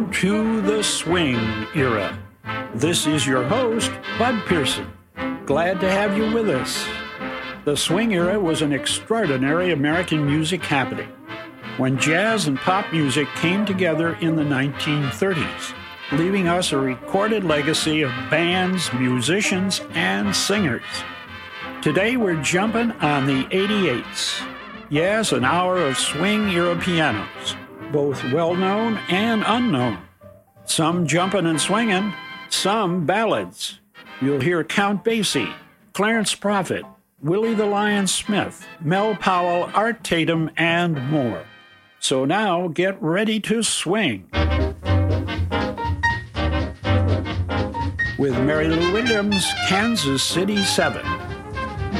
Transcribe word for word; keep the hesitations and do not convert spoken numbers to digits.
To the swing era. This is your host, Bud Pearson. Glad to have you with us. The swing era was an extraordinary American music happening when jazz and pop music came together in the nineteen thirties, leaving us a recorded legacy of bands, musicians, and singers. Today we're jumping on the eighty-eights. Yes, an hour of swing era pianos, both well-known and unknown. Some jumping and swinging, some ballads. You'll hear Count Basie, Clarence Prophet, Willie the Lion Smith, Mel Powell, Art Tatum, and more. So now get ready to swing. With Mary Lou Williams, Kansas City seven.